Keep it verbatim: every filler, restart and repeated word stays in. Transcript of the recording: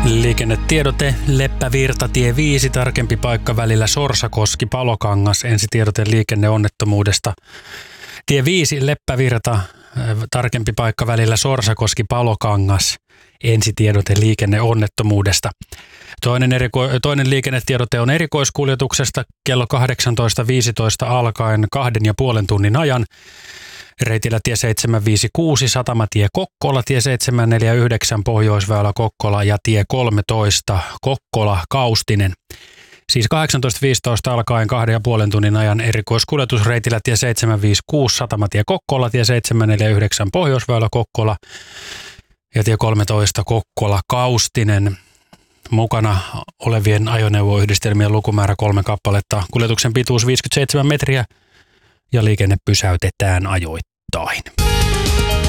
Liikennetiedote Leppävirta tie viisi, tarkempi paikka välillä Sorsakoski Palokangas. Ensitiedote liikenneonnettomuudesta. Tie viisi Leppävirta, tarkempi paikka välillä Sorsakoski Palokangas. Ensitiedote liikenneonnettomuudesta. Toinen, eriko- toinen liikennetiedote on erikoiskuljetuksesta kello kahdeksantoista viisitoista alkaen kahden ja puolen tunnin ajan. Reitillä tie seitsemän viisi kuusi, Satamatie Kokkola, tie seitsemän neljä yhdeksän, Pohjoisväylä Kokkola ja tie kolmetoista, Kokkola Kaustinen. Siis kahdeksantoista viisitoista alkaen kahden ja puolen tunnin ajan erikoiskuljetus reitillä tie seitsemän viisi kuusi, Satamatie Kokkola, tie seitsemän neljä yhdeksän, Pohjoisväylä Kokkola ja tie kolmetoista, Kokkola Kaustinen. Mukana olevien ajoneuvoyhdistelmien lukumäärä kolme kappaletta. Kuljetuksen pituus viisikymmentäseitsemän metriä ja liikenne pysäytetään ajoittain.